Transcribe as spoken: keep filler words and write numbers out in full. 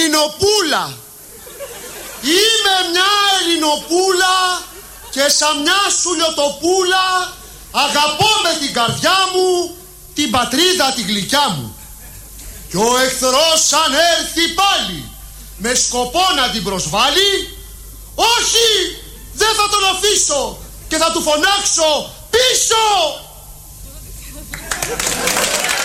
Ελληνοπούλα. Είμαι μια Ελληνοπούλα και σαν μια σουλιοτοπούλα αγαπώ με την καρδιά μου την πατρίδα τη γλυκιά μου. Και ο εχθρός αν έρθει πάλι με σκοπό να την προσβάλλει, όχι, δεν θα τον αφήσω και θα του φωνάξω πίσω.